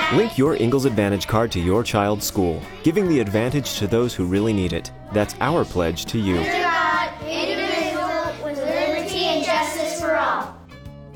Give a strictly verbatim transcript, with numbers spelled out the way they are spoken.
Link your Ingalls Advantage card to your child's school, giving the advantage to those who really need it. That's our pledge to you. Under God, indivisible, with liberty and justice for all.